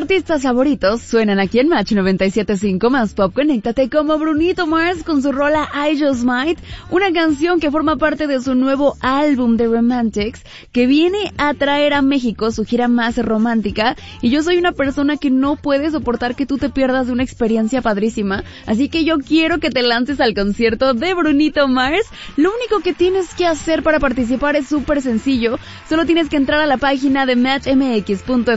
artistas favoritos suenan aquí en Match 97.5 más Pop. Conéctate como Brunito Mars con su rola I Just Might, una canción que forma parte de su nuevo álbum The Romantics, que viene a traer a México su gira más romántica, y yo soy una persona que no puede soportar que tú te pierdas de una experiencia padrísima, así que yo quiero que te lances al concierto de Brunito Mars. Lo único que tienes que hacer para participar es súper sencillo, solo tienes que entrar a la página de matchmx.fm